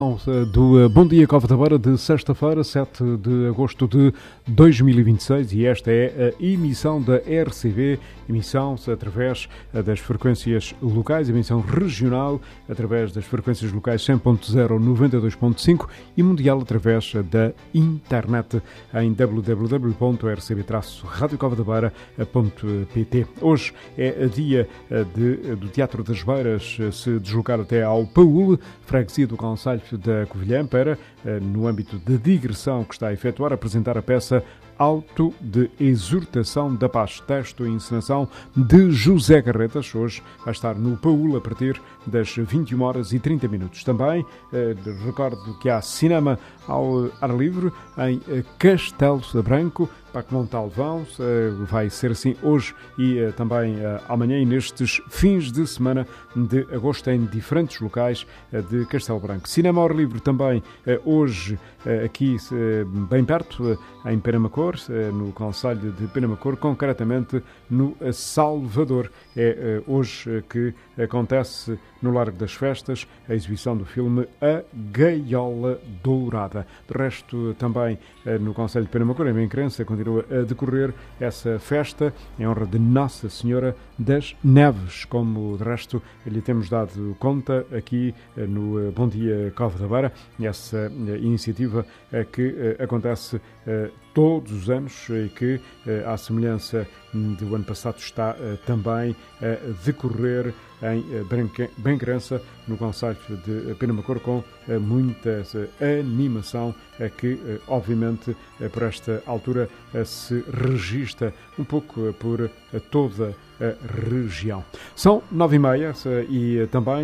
Do Bom Dia Cova da Beira de sexta-feira, 7 de agosto de 2026, e esta é a emissão da RCB, emissão através das frequências locais, emissão regional através das frequências locais 100.0, 92.5 e mundial através da internet em www.rcb-radiocovadabeira.pt. Hoje é dia do Teatro das Beiras se deslocar até ao Paúl, freguesia do Concelho da Covilhã, para, no âmbito de digressão que está a efetuar, apresentar a peça Auto de Exortação da Paz, texto e encenação de José Garretas. Hoje vai estar no Paúl a partir das 21h30. Também recordo que há cinema ao ar livre em Castelo Branco, Parque Montalvão. Vai ser assim hoje e também amanhã, e nestes fins de semana de agosto em diferentes locais de Castelo Branco. Cinema ao ar livre também hoje aqui bem perto, em Penamacor, no concelho de Penamacor, concretamente no Salvador. É hoje que acontece no Largo das Festas a exibição do filme A Gaiola Dourada. De resto, também no concelho de Penamacor, em Bencrença, continua a decorrer essa festa em honra de Nossa Senhora das Neves, como de resto lhe temos dado conta aqui no Bom Dia Cova da Beira. Essa iniciativa que acontece todos os anos e que, à semelhança do ano passado, está também a decorrer em Bencrença, no concelho de Penamacor, com muita animação que, obviamente, por esta altura se registra um pouco por toda a região. São 9h30 e também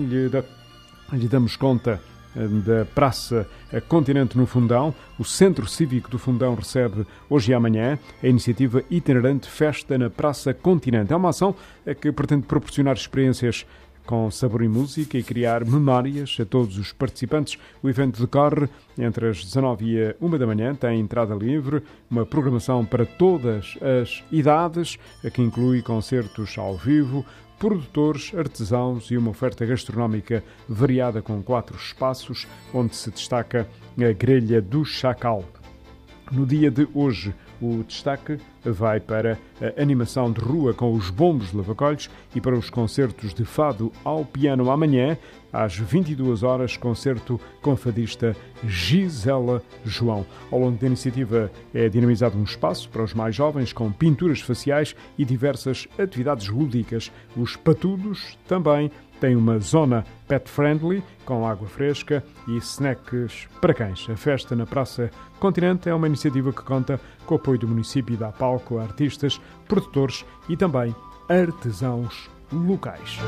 lhe damos conta da Praça Continente no Fundão. O Centro Cívico do Fundão recebe hoje e amanhã a iniciativa itinerante Festa na Praça Continente. É uma ação que pretende proporcionar experiências com sabor e música e criar memórias a todos os participantes. O evento decorre entre as 19h e 1h da manhã, tem entrada livre, uma programação para todas as idades, que inclui concertos ao vivo, produtores, artesãos e uma oferta gastronómica variada com 4 espaços, onde se destaca a Grelha do Chacal. No dia de hoje, o destaque vai para a animação de rua com os bombos de Lavacolhos e para os concertos de fado ao piano. Amanhã, às 22h, concerto com a fadista Gisela João. Ao longo da iniciativa é dinamizado um espaço para os mais jovens com pinturas faciais e diversas atividades lúdicas. Os patudos também têm uma zona pet-friendly com água fresca e snacks para cães. A festa na Praça Continente é uma iniciativa que conta com o apoio do município e dá palco a artistas, produtores e também artesãos locais.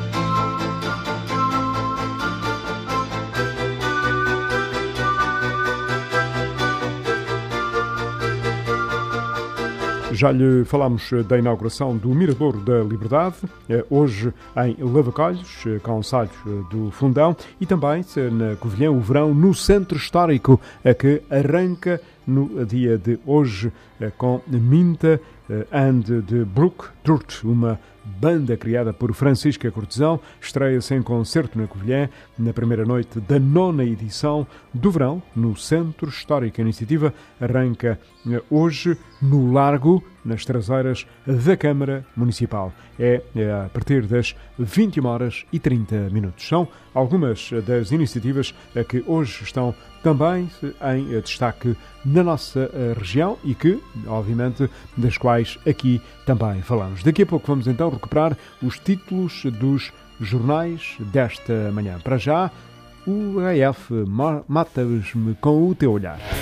Já lhe falámos da inauguração do Miradouro da Liberdade, hoje em Lavacolhos, concelho do Fundão, e também na Covilhã, o verão no Centro Histórico, que arranca no dia de hoje com Minta and the Brook Trout, uma banda criada por Francisca Cortesão. Estreia-se em concerto na Covilhã na primeira noite da 9ª edição do verão no Centro Histórico. A iniciativa arranca hoje no Largo, nas traseiras da Câmara Municipal. É a partir das 21h30. São algumas das iniciativas que hoje estão também em destaque na nossa região e que, obviamente, das quais aqui também falamos. Daqui a pouco vamos então recuperar os títulos dos jornais desta manhã. Para já, o AF Matas-me com o teu olhar.